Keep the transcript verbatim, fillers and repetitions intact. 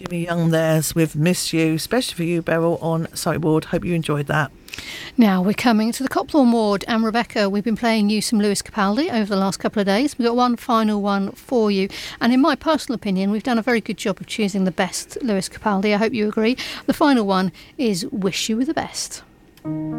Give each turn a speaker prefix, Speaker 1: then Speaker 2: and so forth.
Speaker 1: Jimmy Young there's with Miss You, especially for you, Beryl, on Surrey Ward. Hope you enjoyed that.
Speaker 2: Now we're coming to the Copthorne Ward, and Rebecca, we've been playing you some Lewis Capaldi over the last couple of days. We've got one final one for you, and in my personal opinion, we've done a very good job of choosing the best Lewis Capaldi. I hope you agree. The final one is Wish You Were the Best.